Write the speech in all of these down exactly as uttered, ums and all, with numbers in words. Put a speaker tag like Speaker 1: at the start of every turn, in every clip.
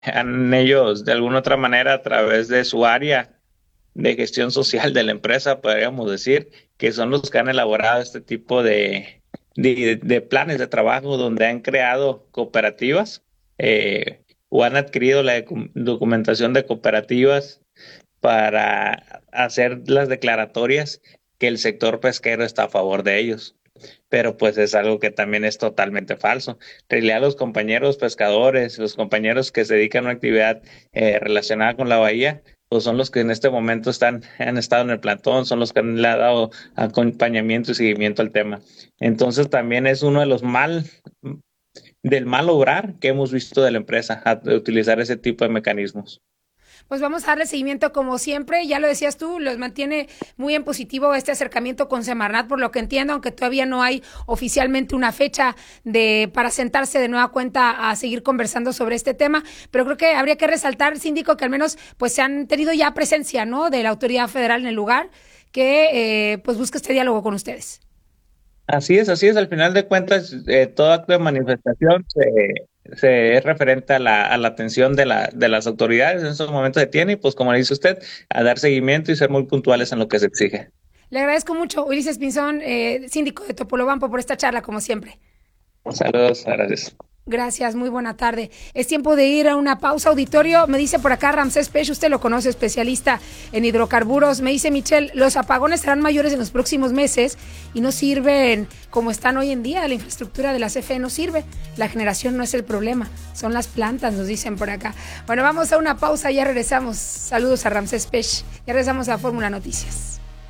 Speaker 1: han ellos de alguna otra manera a través de su área de gestión social de la empresa, podríamos decir, que son los que han elaborado este tipo de, de, de planes de trabajo donde han creado cooperativas eh, o han adquirido la documentación de cooperativas para hacer las declaratorias que el sector pesquero está a favor de ellos. Pero pues es algo que también es totalmente falso. En realidad los compañeros pescadores, los compañeros que se dedican a una actividad eh, relacionada con la bahía, pues son los que en este momento están, han estado en el plantón, son los que han, le han dado acompañamiento y seguimiento al tema. Entonces también es uno de los mal, del mal obrar que hemos visto de la empresa, a, de utilizar ese tipo de mecanismos.
Speaker 2: Pues vamos a darle seguimiento como siempre, ya lo decías tú, los mantiene muy en positivo este acercamiento con Semarnat, por lo que entiendo, aunque todavía no hay oficialmente una fecha de para sentarse de nueva cuenta a seguir conversando sobre este tema, pero creo que habría que resaltar, síndico, que al menos pues se han tenido ya presencia, ¿no?, de la autoridad federal en el lugar, que eh, pues busca este diálogo con ustedes.
Speaker 1: Así es, así es, al final de cuentas, eh, todo acto de manifestación se... se es referente a la, a la atención de, la, de las autoridades en estos momentos que tiene y pues como dice usted, a dar seguimiento y ser muy puntuales en lo que se exige.
Speaker 2: Le agradezco mucho, Ulises Pinzón, eh, síndico de Topolobampo, por esta charla como siempre.
Speaker 1: Saludos, gracias.
Speaker 2: Gracias, muy buena tarde. Es tiempo de ir a una pausa, auditorio. Me dice por acá Ramsés Pech, usted lo conoce, especialista en hidrocarburos. Me dice Michelle, los apagones serán mayores en los próximos meses y no sirven como están hoy en día. La infraestructura de la C F E no sirve. La generación no es el problema, son las plantas, nos dicen por acá. Bueno, vamos a una pausa, ya regresamos. Saludos a Ramsés Pech. Ya regresamos a Fórmula Noticias.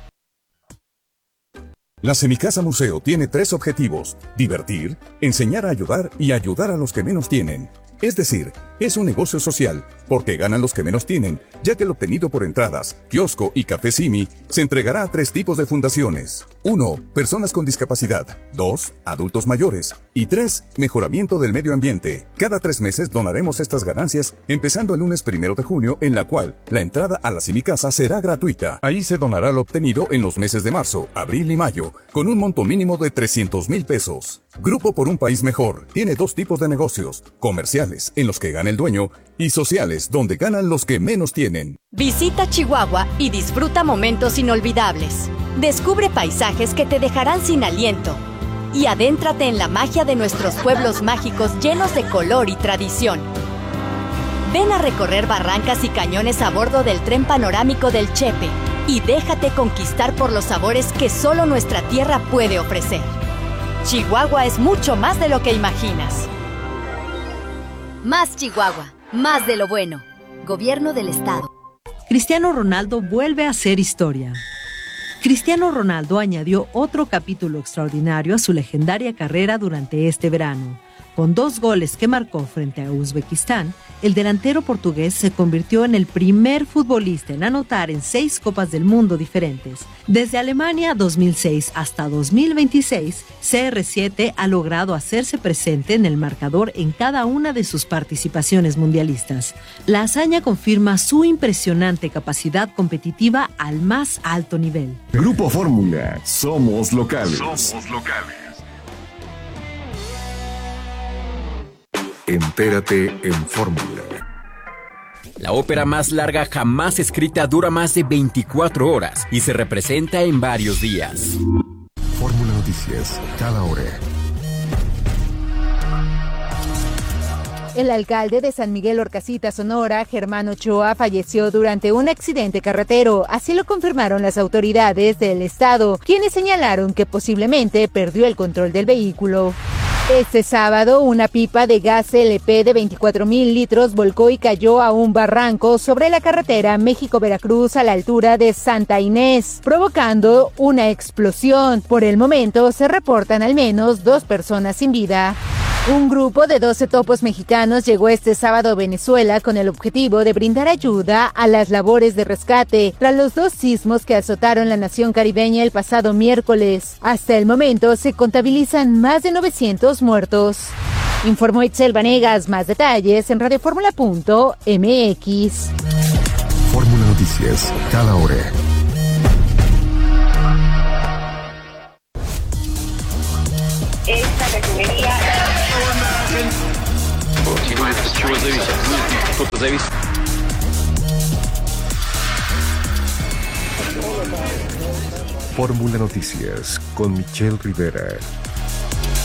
Speaker 3: La Semicasa Museo tiene tres objetivos: divertir, enseñar a ayudar y ayudar a los que menos tienen. Es decir, es un negocio social, porque ganan los que menos tienen, ya que el obtenido por entradas, kiosco y café Simi se entregará a tres tipos de fundaciones. uno. Personas con discapacidad. dos. Adultos mayores. Y tres. Mejoramiento del medio ambiente. Cada tres meses donaremos estas ganancias, empezando el lunes primero de junio, en la cual la entrada a la Semicasa será gratuita. Ahí se donará lo obtenido en los meses de marzo, abril y mayo, con un monto mínimo de trescientos mil pesos. Grupo por un País Mejor tiene dos tipos de negocios: comerciales, en los que gana el dueño, y sociales, donde ganan los que menos tienen.
Speaker 4: Visita Chihuahua y disfruta momentos inolvidables. Descubre paisajes que te dejarán sin aliento. Y adéntrate en la magia de nuestros pueblos mágicos llenos de color y tradición. Ven a recorrer barrancas y cañones a bordo del tren panorámico del Chepe y déjate conquistar por los sabores que solo nuestra tierra puede ofrecer. Chihuahua es mucho más de lo que imaginas.
Speaker 5: Más Chihuahua, más de lo bueno. Gobierno del Estado.
Speaker 6: Cristiano Ronaldo vuelve a hacer historia. Cristiano Ronaldo añadió otro capítulo extraordinario a su legendaria carrera durante este verano. Con dos goles que marcó frente a Uzbekistán, el delantero portugués se convirtió en el primer futbolista en anotar en seis Copas del Mundo diferentes. Desde Alemania dos mil seis hasta dos mil veintiséis, C R siete ha logrado hacerse presente en el marcador en cada una de sus participaciones mundialistas. La hazaña confirma su impresionante capacidad competitiva al más alto nivel.
Speaker 7: Grupo Fórmula, somos locales.
Speaker 8: Somos locales.
Speaker 7: Entérate en Fórmula.
Speaker 9: La ópera más larga jamás escrita dura más de veinticuatro horas y se representa en varios días.
Speaker 7: Fórmula Noticias, cada hora.
Speaker 10: El alcalde de San Miguel Orcasita, Sonora, Germán Ochoa, falleció durante un accidente carretero. Así lo confirmaron las autoridades del estado, quienes señalaron que posiblemente perdió el control del vehículo. Este sábado, una pipa de gas L P de veinticuatro mil litros volcó y cayó a un barranco sobre la carretera México-Veracruz a la altura de Santa Inés, provocando una explosión. Por el momento, se reportan al menos dos personas sin vida. Un grupo de doce topos mexicanos llegó este sábado a Venezuela con el objetivo de brindar ayuda a las labores de rescate tras los dos sismos que azotaron la nación caribeña el pasado miércoles. Hasta el momento se contabilizan más de novecientos muertos. Informó Itzel Vanegas. Más detalles en radioformula punto m x.
Speaker 7: Fórmula Noticias, cada hora.
Speaker 11: Esta refinería
Speaker 7: Fórmula Noticias con Michelle Rivera.